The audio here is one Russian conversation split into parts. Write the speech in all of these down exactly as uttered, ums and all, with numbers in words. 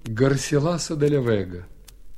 Гарсиласа де ля Вега.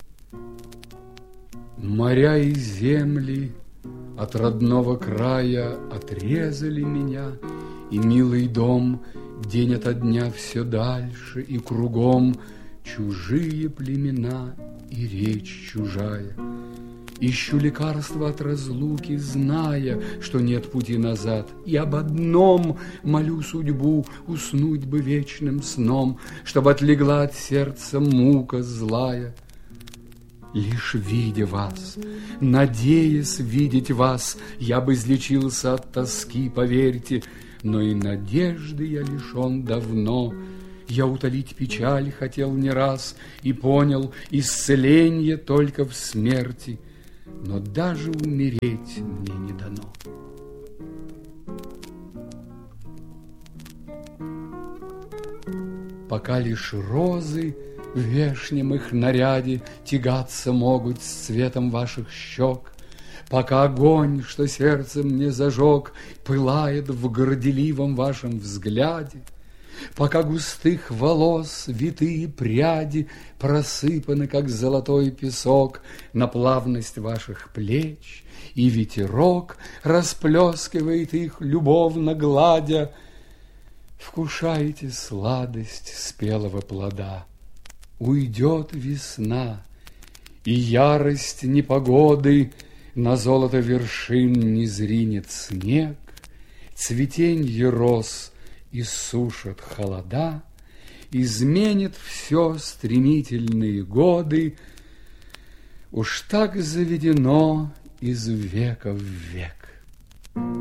Моря и земли от родного края отрезали меня, и милый дом день ото дня все дальше, и кругом чужие племена и речь чужая. Ищу лекарства от разлуки, зная, что нет пути назад, и об одном молю судьбу: уснуть бы вечным сном, чтоб отлегла от сердца мука злая. Лишь видя вас, надеясь видеть вас, я бы излечился от тоски, поверьте, но и надежды я лишен давно. Я утолить печаль хотел не раз и понял: исцеление только в смерти, но даже умереть мне не дано. Пока лишь розы в вешнем их наряде тягаться могут с цветом ваших щек, пока огонь, что сердце мне зажег, пылает в горделивом вашем взгляде, пока густых волос витые пряди просыпаны, как золотой песок, на плавность ваших плеч, и ветерок расплескивает их, любовно гладя, вкушайте сладость спелого плода. Уйдет весна, и ярость непогоды на золото вершин не зринет снег, цветенье роз иссушат холода, изменит все стремительные годы. Уж так заведено из века в век.